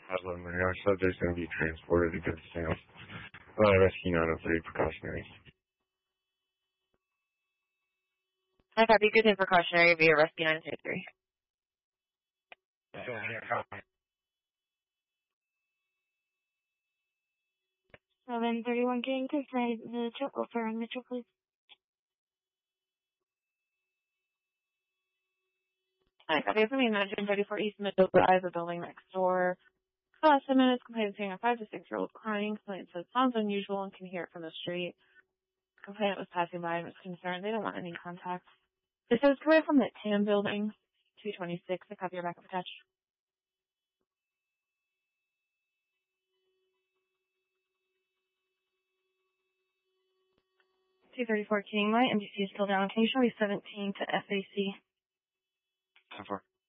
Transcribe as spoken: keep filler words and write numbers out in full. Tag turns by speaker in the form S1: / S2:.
S1: Oslo, Monroe. Subject's going to be transported to good sales. Uh, rescue nine oh three, precautionary.
S2: I copy. Good day, precautionary via rescue nine two three.
S3: seven thirty-one King, inside the truck, over on Mitchell, please.
S2: I copy. From Imagine thirty-four East Mitchell, the eyes of building next door. Last ten minutes, complaint seeing a five to six year old crying. Complaint says sounds unusual and can hear it from the street. Complainant was passing by and was concerned. They don't want any contact. This is coming from the T A M building, two twenty-six. I copy your backup attached.
S3: two thirty-four King, my M D C is still down. Can you show me seventeen to F A C?
S1: ten four.